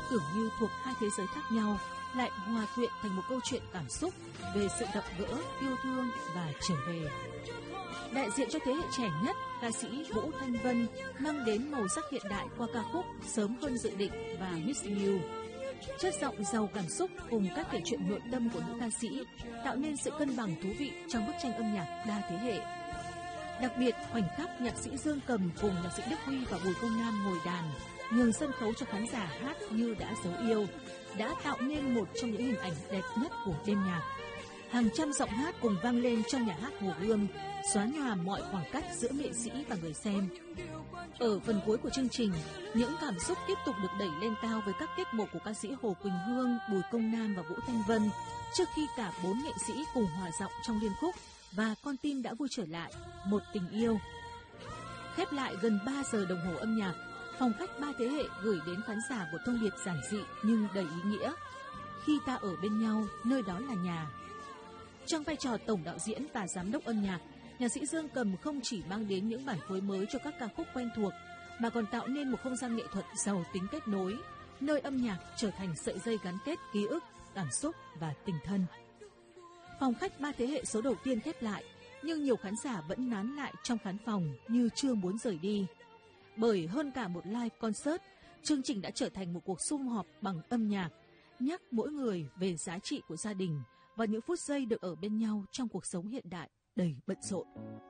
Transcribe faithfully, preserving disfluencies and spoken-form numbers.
tưởng như thuộc hai thế giới khác nhau lại hòa quyện thành một câu chuyện cảm xúc về sự gặp gỡ, yêu thương và trở về. Đại diện cho thế hệ trẻ nhất, ca sĩ Vũ Thanh Vân mang đến màu sắc hiện đại qua ca khúc Sớm hơn dự định và Miss You. Chất giọng giàu cảm xúc cùng các kể chuyện nội tâm của nữ ca sĩ tạo nên sự cân bằng thú vị trong bức tranh âm nhạc đa thế hệ. Đặc biệt, khoảnh khắc nhạc sĩ Dương Cầm cùng nhạc sĩ Đức Huy và Bùi Công Nam ngồi đàn, nhường sân khấu cho khán giả hát như đã dấu yêu, đã tạo nên một trong những hình ảnh đẹp nhất của đêm nhạc. Hàng trăm giọng hát cùng vang lên trong nhà hát Hồ Gươm, xóa nhòa mọi khoảng cách giữa nghệ sĩ và người xem. Ở phần cuối của chương trình, những cảm xúc tiếp tục được đẩy lên cao với các tiết mục của ca sĩ Hồ Quỳnh Hương, Bùi Công Nam và Vũ Thanh Vân, trước khi cả bốn nghệ sĩ cùng hòa giọng trong liên khúc Và Con Tim Đã Vui Trở Lại, Một Tình Yêu. Khép lại gần ba giờ đồng hồ âm nhạc, phòng khách ba thế hệ gửi đến khán giả một thông điệp giản dị nhưng đầy ý nghĩa. Khi ta ở bên nhau, nơi đó là nhà. Trong vai trò tổng đạo diễn và giám đốc âm nhạc, nhạc sĩ Dương Cầm không chỉ mang đến những bản phối mới cho các ca khúc quen thuộc, mà còn tạo nên một không gian nghệ thuật giàu tính kết nối, nơi âm nhạc trở thành sợi dây gắn kết ký ức, cảm xúc và tình thân. Phòng khách ba thế hệ số đầu tiên khép lại, nhưng nhiều khán giả vẫn nán lại trong khán phòng như chưa muốn rời đi. Bởi hơn cả một live concert, chương trình đã trở thành một cuộc sum họp bằng âm nhạc, nhắc mỗi người về giá trị của gia đình và những phút giây được ở bên nhau trong cuộc sống hiện đại đầy bận rộn.